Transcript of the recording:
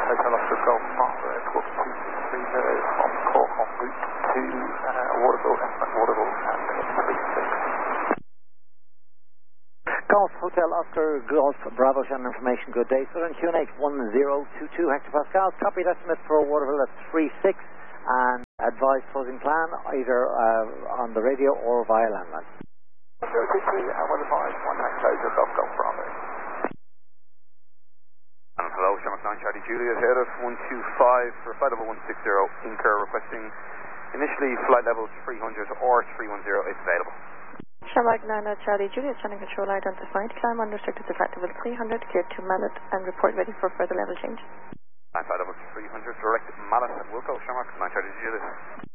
Hotel Oscar Golf Master Airport 230 on call en route to Waterville, Esmond, Waterville, and 36. Golf Hotel Oscar Golf Bravo Shannon information. Good day, sir. And QNH 1022 hectopascals. Copy estimate for Waterville at 36 and advise closing plan either on the radio or via landline. 022, well advised, 1 closure, Golf Bravo. And hello, Shamrock 9 Charlie Juliet here at 125 for flight level 160, Incur requesting initially flight level 300 or 310 is available. Shamrock 9 Charlie Juliet, channel control identified, climb unrestricted to flight level 300, cleared to Mallet and report ready for further level change. And flight level 300 direct Mallet at Wilco, Shamrock 9 Charlie Juliet.